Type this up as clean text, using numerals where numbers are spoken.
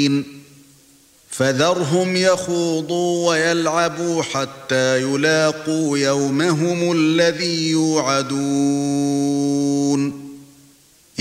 مبين فذرهم يخوضوا ويلعبوا حتى يلاقوا يومهم الذي يوعدون